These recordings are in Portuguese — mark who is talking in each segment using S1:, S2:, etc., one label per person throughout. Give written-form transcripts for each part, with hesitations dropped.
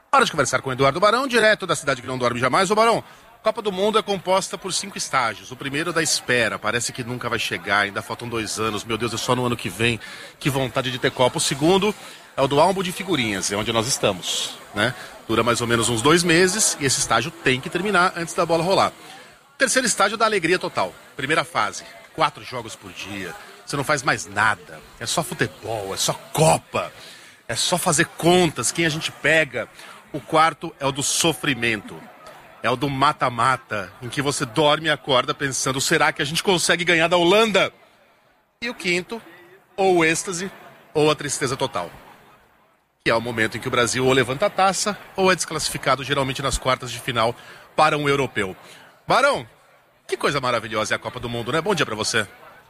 S1: Hora de conversar com o Eduardo Barão, direto da cidade que não dorme jamais. Ô Barão, a Copa do Mundo é composta por 5 estágios. O primeiro é da espera, parece que nunca vai chegar, ainda faltam 2 anos. Meu Deus, é só no ano que vem, que vontade de ter Copa. O segundo é o do álbum de figurinhas, é onde nós estamos, né? Dura mais ou menos uns 2 meses e esse estágio tem que terminar antes da bola rolar. O terceiro estágio é da alegria total. Primeira fase, 4 jogos por dia, você não faz mais nada, é só futebol, é só Copa, é só fazer contas, quem a gente pega. O quarto é o do sofrimento, é o do mata-mata, em que você dorme e acorda pensando, será que a gente consegue ganhar da Holanda? E o quinto, ou o êxtase, ou a tristeza total, que é o momento em que o Brasil ou levanta a taça, ou é desclassificado, geralmente nas quartas de final, para um europeu. Barão, que coisa maravilhosa é a Copa do Mundo, né? Bom dia pra você.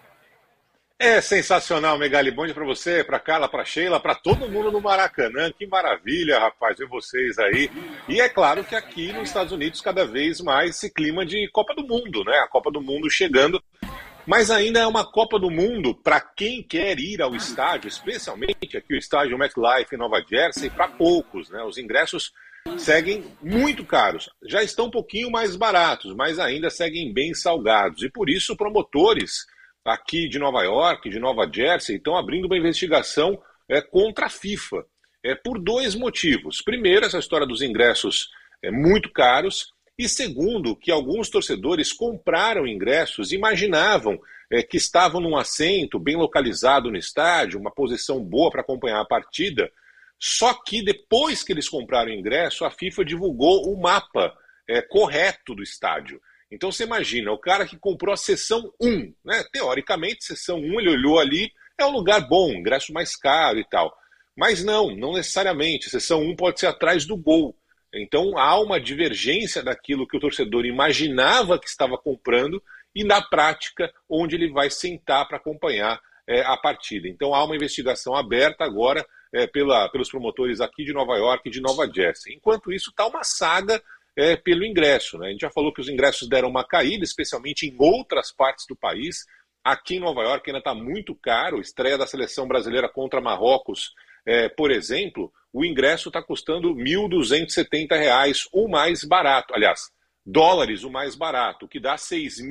S2: É sensacional, Megali. Bom dia pra você, pra Carla, pra Sheila, pra todo mundo no Maracanã. Que maravilha, rapaz, ver vocês aí. E é claro que aqui nos Estados Unidos cada vez mais esse clima de Copa do Mundo, né? A Copa do Mundo chegando. Mas ainda é uma Copa do Mundo para quem quer ir ao estádio, especialmente aqui o estádio MetLife em Nova Jersey, para poucos, né? Os ingressos seguem muito caros. Já estão um pouquinho mais baratos, mas ainda seguem bem salgados. E por isso promotores aqui de Nova York, de Nova Jersey, estão abrindo uma investigação contra a FIFA. Por 2 motivos. Primeiro, essa história dos ingressos muito caros. E segundo, que alguns torcedores compraram ingressos, imaginavam que estavam num assento bem localizado no estádio, uma posição boa para acompanhar a partida. Só que depois que eles compraram o ingresso, a FIFA divulgou o mapa correto do estádio. Então você imagina, o cara que comprou a seção 1, né? Teoricamente, seção 1, ele olhou ali, é um lugar bom, ingresso mais caro e tal. Mas não necessariamente, a seção 1 pode ser atrás do gol. Então há uma divergência daquilo que o torcedor imaginava que estava comprando e na prática onde ele vai sentar para acompanhar a partida. Então há uma investigação aberta agora pelos promotores aqui de Nova York e de Nova Jersey. Enquanto isso está uma saga pelo ingresso, né? A gente já falou que os ingressos deram uma caída, especialmente em outras partes do país. Aqui em Nova York ainda está muito caro. Estreia da seleção brasileira contra Marrocos, por exemplo, o ingresso está custando R$ 1.270, o mais barato. Aliás, dólares o mais barato, o que dá R$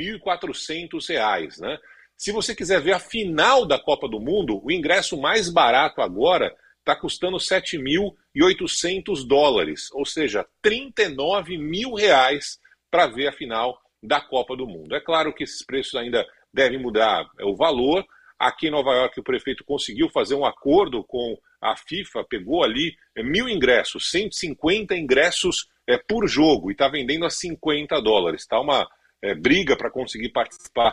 S2: 6.400, né? Se você quiser ver a final da Copa do Mundo, o ingresso mais barato agora está custando $7.800, ou seja, R$39 mil para ver a final da Copa do Mundo. É claro que esses preços ainda devem mudar o valor. Aqui em Nova York o prefeito conseguiu fazer um acordo com a FIFA, pegou ali 1.000 ingressos, 150 ingressos por jogo e está vendendo a $50. Está uma briga para conseguir participar.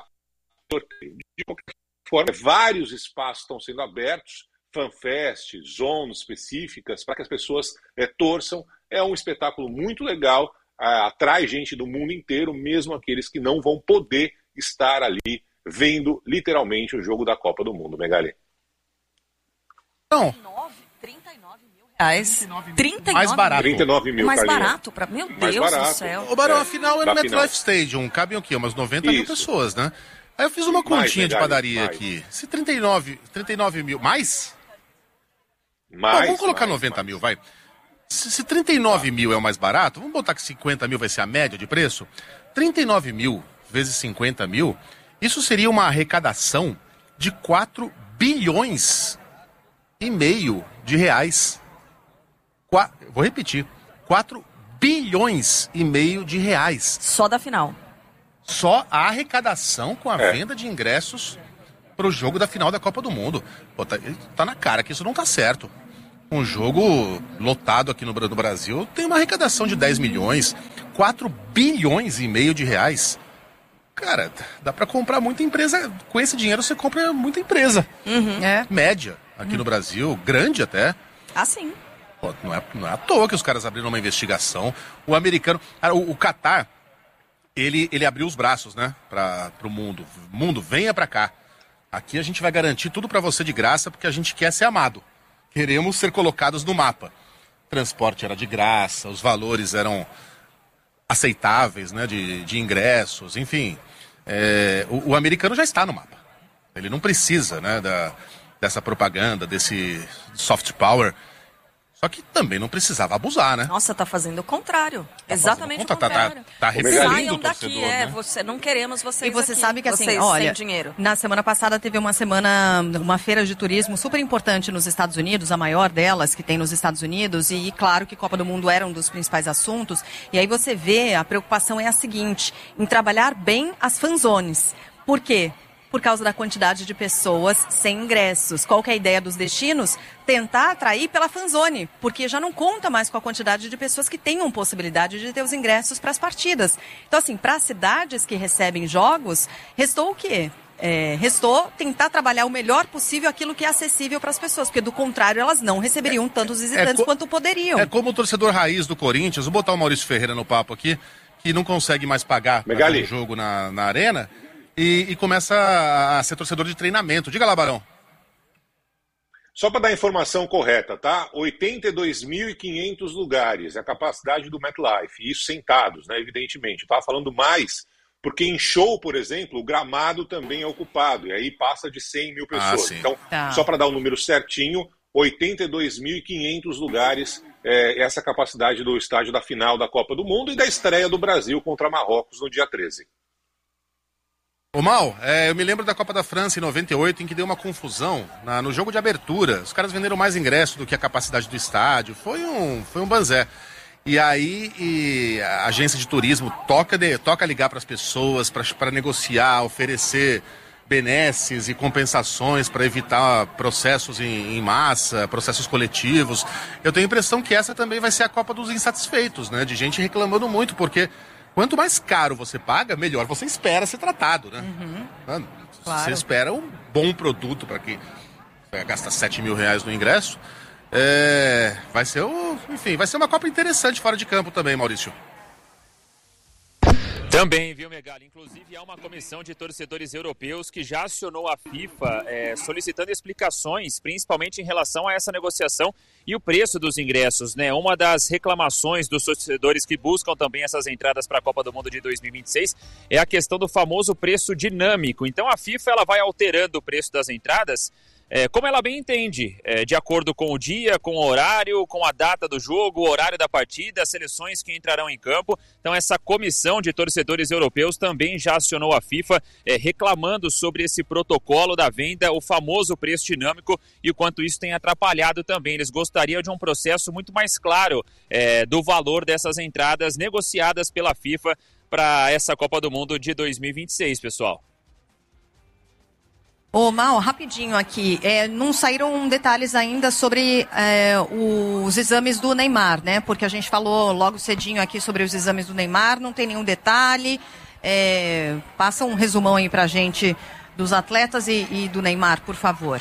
S2: De qualquer forma, vários espaços estão sendo abertos, fanfest, zones específicas, para que as pessoas torçam. É um espetáculo muito legal, atrai gente do mundo inteiro, mesmo aqueles que não vão poder estar ali vendo literalmente o jogo da Copa do Mundo, Megali.
S1: Não.
S3: 39 mil reais. 39
S1: mais barato.
S2: 39 mil,
S3: mais
S2: Carlinhos.
S3: barato, meu Deus do céu.
S1: O Barão, afinal é no
S2: da
S1: MetLife Stadium, cabem o quê? Umas 90 mil pessoas, né? Aí eu fiz uma continha de padaria aqui. Se 39 mil... Mais? Bom, vamos colocar 90 mil, vai. Se 39 mil é o mais barato, vamos botar que 50 mil vai ser a média de preço. 39 mil vezes 50 mil, isso seria uma arrecadação de 4 bilhões e meio de reais. Vou repetir. 4 bilhões e meio de reais.
S3: Só da final.
S1: Só a arrecadação com a venda de ingressos para o jogo da final da Copa do Mundo. Pô, tá na cara que isso não tá certo. Um jogo lotado aqui no Brasil tem uma arrecadação de 10 milhões, 4 bilhões e meio de reais. Cara, dá para comprar muita empresa. Com esse dinheiro você compra muita empresa. Média aqui no Brasil, grande até.
S3: Ah, sim.
S1: Pô, não é à toa que os caras abriram uma investigação. O americano... O Qatar... Ele abriu os braços, né, pro mundo. Mundo, venha pra cá. Aqui a gente vai garantir tudo pra você de graça, porque a gente quer ser amado. Queremos ser colocados no mapa. Transporte era de graça, os valores eram aceitáveis, né, de ingressos, enfim. O americano já está no mapa. Ele não precisa, né, dessa propaganda, desse soft power. Só que também não precisava abusar, né?
S3: Nossa, tá fazendo o contrário. Exatamente o
S1: Tá
S3: contrário.
S1: Tá
S3: Saiam daqui, não queremos vocês.
S4: E você
S3: aqui,
S4: sabe que assim,
S3: olha, sem dinheiro.
S4: Na semana passada teve uma feira de turismo super importante nos Estados Unidos, a maior delas que tem nos Estados Unidos, e claro que Copa do Mundo era um dos principais assuntos. E aí você vê, a preocupação é a seguinte, em trabalhar bem as fanzones. Por quê? Por causa da quantidade de pessoas sem ingressos. Qual que é a ideia dos destinos? Tentar atrair pela fanzone, porque já não conta mais com a quantidade de pessoas que tenham possibilidade de ter os ingressos para as partidas. Então, assim, para as cidades que recebem jogos, restou o quê? Restou tentar trabalhar o melhor possível aquilo que é acessível para as pessoas, porque do contrário elas não receberiam tantos visitantes quanto poderiam.
S1: É como o torcedor raiz do Corinthians, vou botar o Maurício Ferreira no papo aqui, que não consegue mais pagar para ver o jogo na arena. E começa a ser torcedor de treinamento. Diga lá, Barão.
S2: Só para dar a informação correta, tá? 82.500 lugares, é a capacidade do MetLife. Isso sentados, né, evidentemente. Eu estava falando mais, porque em show, por exemplo, o gramado também é ocupado. E aí passa de 100 mil pessoas. Então, só para dar o número certinho, 82.500 lugares, essa capacidade do estádio da final da Copa do Mundo e da estreia do Brasil contra Marrocos no dia 13.
S1: Ô Mal, eu me lembro da Copa da França em 98, em que deu uma confusão no jogo de abertura. Os caras venderam mais ingressos do que a capacidade do estádio. Foi um banzé. E aí a agência de turismo toca ligar para as pessoas, para negociar, oferecer benesses e compensações para evitar processos em massa, processos coletivos. Eu tenho a impressão que essa também vai ser a Copa dos insatisfeitos, né? De gente reclamando muito, porque quanto mais caro você paga, melhor você espera ser tratado, né? Claro. Você espera um bom produto para quem gasta 7 mil reais no ingresso. Vai ser uma Copa interessante fora de campo também, Maurício.
S5: Também, viu, Megali? Inclusive, há uma comissão de torcedores europeus que já acionou a FIFA solicitando explicações, principalmente em relação a essa negociação e o preço dos ingressos, né? Uma das reclamações dos torcedores que buscam também essas entradas para a Copa do Mundo de 2026 é a questão do famoso preço dinâmico. Então, a FIFA ela vai alterando o preço das entradas como ela bem entende, de acordo com o dia, com o horário, com a data do jogo, o horário da partida, as seleções que entrarão em campo. Então essa comissão de torcedores europeus também já acionou a FIFA reclamando sobre esse protocolo da venda, o famoso preço dinâmico e o quanto isso tem atrapalhado também. Eles gostariam de um processo muito mais claro do valor dessas entradas negociadas pela FIFA para essa Copa do Mundo de 2026, pessoal.
S4: Ô, Mal, rapidinho aqui, não saíram detalhes ainda sobre os exames do Neymar, né? Porque a gente falou logo cedinho aqui sobre os exames do Neymar, não tem nenhum detalhe. Passa um resumão aí pra gente dos atletas e do Neymar, por favor.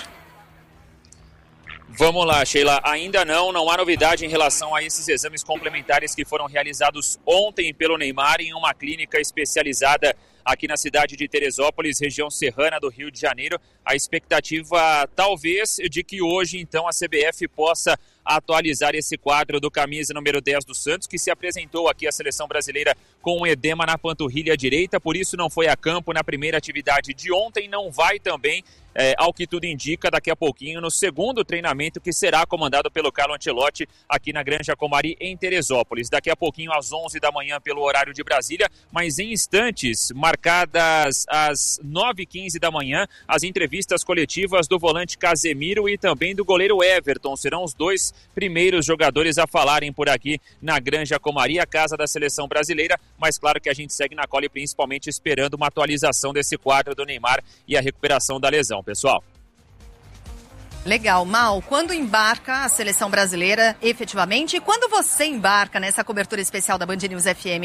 S5: Vamos lá, Sheila. Ainda não há novidade em relação a esses exames complementares que foram realizados ontem pelo Neymar em uma clínica especializada aqui na cidade de Teresópolis, região serrana do Rio de Janeiro. A expectativa, talvez, de que hoje, então, a CBF possa atualizar esse quadro do camisa número 10 do Santos, que se apresentou aqui à seleção brasileira com um edema na panturrilha direita, por isso não foi a campo na primeira atividade de ontem, não vai também, ao que tudo indica, daqui a pouquinho, no segundo treinamento que será comandado pelo Carlo Ancelotti aqui na Granja Comari, em Teresópolis. Daqui a pouquinho, às 11 da manhã, pelo horário de Brasília, mas em instantes, marcadas às 9h15 da manhã, as entrevistas coletivas do volante Casemiro e também do goleiro Everton. Serão os dois primeiros jogadores a falarem por aqui na Granja Comari, a casa da seleção brasileira, mas claro que a gente segue na cola e principalmente esperando uma atualização desse quadro do Neymar e a recuperação da lesão, pessoal.
S4: Legal. Mal, quando embarca a seleção brasileira efetivamente e quando você embarca nessa cobertura especial da Band News FM